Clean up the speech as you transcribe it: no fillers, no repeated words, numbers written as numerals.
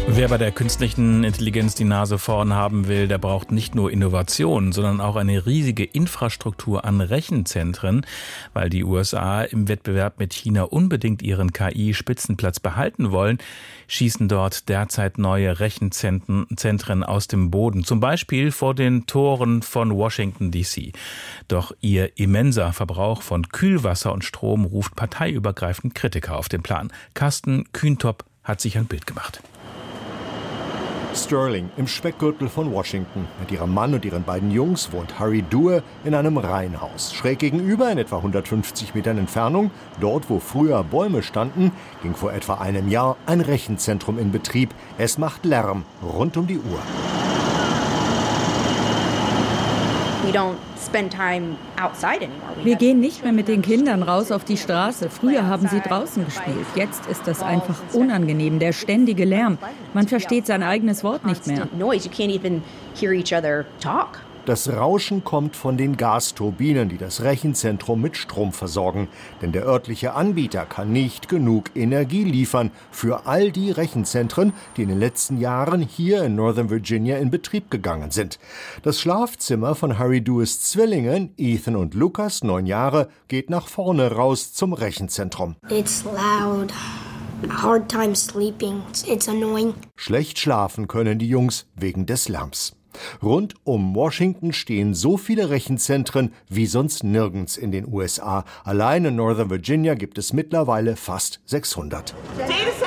Wer bei der künstlichen Intelligenz die Nase vorn haben will, der braucht nicht nur Innovation, sondern auch eine riesige Infrastruktur an Rechenzentren, weil die USA im Wettbewerb mit China unbedingt ihren KI-Spitzenplatz behalten wollen, schießen dort derzeit neue Rechenzentren aus dem Boden, zum Beispiel vor den Toren von Washington D.C. Doch ihr immenser Verbrauch von Kühlwasser und Strom ruft parteiübergreifend Kritiker auf den Plan. Carsten Kühntop hat sich ein Bild gemacht. Sterling im Speckgürtel von Washington. Mit ihrem Mann und ihren beiden Jungs wohnt Harry Duer in einem Reihenhaus. Schräg gegenüber, in etwa 150 Metern Entfernung, dort wo früher Bäume standen, ging vor etwa einem Jahr ein Rechenzentrum in Betrieb. Es macht Lärm rund um die Uhr. Wir gehen nicht mehr mit den Kindern raus auf die Straße. Früher haben sie draußen gespielt. Jetzt ist das einfach unangenehm, der ständige Lärm. Man versteht sein eigenes Wort nicht mehr. Das Rauschen kommt von den Gasturbinen, die das Rechenzentrum mit Strom versorgen. Denn der örtliche Anbieter kann nicht genug Energie liefern für all die Rechenzentren, die in den letzten Jahren hier in Northern Virginia in Betrieb gegangen sind. Das Schlafzimmer von Harry Duers Zwillingen, Ethan und Lucas, 9 Jahre, geht nach vorne raus zum Rechenzentrum. It's loud. Hard time sleeping. It's annoying. Schlecht schlafen können die Jungs wegen des Lärms. Rund um Washington stehen so viele Rechenzentren wie sonst nirgends in den USA. Allein in Northern Virginia gibt es mittlerweile fast 600.